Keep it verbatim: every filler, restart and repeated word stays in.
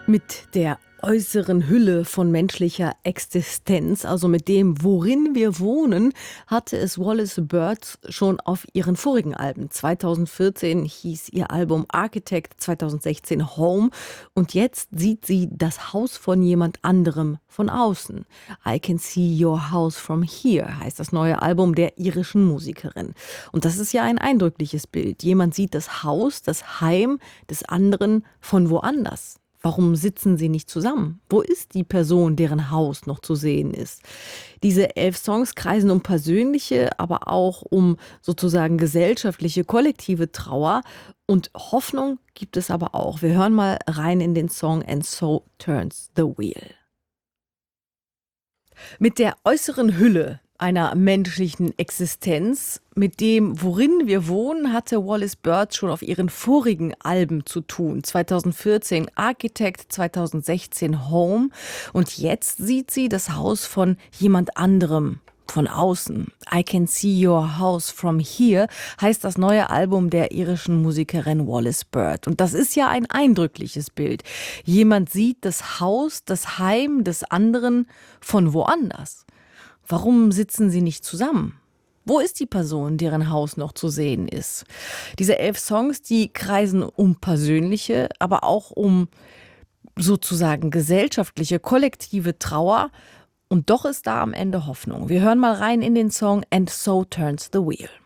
Mit der äußeren Hülle von menschlicher Existenz, also mit dem, worin wir wohnen, hatte es Wallis Bird schon auf ihren vorigen Alben. zweitausendvierzehn hieß ihr Album Architect, zweitausendsechzehn Home und jetzt sieht sie das Haus von jemand anderem von außen. I Can See Your House From Here heißt das neue Album der irischen Musikerin. Und das ist ja ein eindrückliches Bild. Jemand sieht das Haus, das Heim des anderen von woanders. Warum sitzen sie nicht zusammen? Wo ist die Person, deren Haus noch zu sehen ist? Diese elf Songs kreisen um persönliche, aber auch um sozusagen gesellschaftliche, kollektive Trauer. Und Hoffnung gibt es aber auch. Wir hören mal rein in den Song And So Turns the Wheel. Mit der äußeren Hülle einer menschlichen Existenz, mit dem, worin wir wohnen, hatte Wallis Bird schon auf ihren vorigen Alben zu tun. zweitausendvierzehn Architect, zweitausendsechzehn Home und jetzt sieht sie das Haus von jemand anderem. Von außen. I Can See Your House From Here heißt das neue Album der irischen Musikerin Wallis Bird. Und das ist ja ein eindrückliches Bild. Jemand sieht das Haus, das Heim des anderen von woanders. Warum sitzen sie nicht zusammen? Wo ist die Person, deren Haus noch zu sehen ist? Diese elf Songs, die kreisen um persönliche, aber auch um sozusagen gesellschaftliche, kollektive Trauer. Und doch ist da am Ende Hoffnung. Wir hören mal rein in den Song And So Turns the Wheel.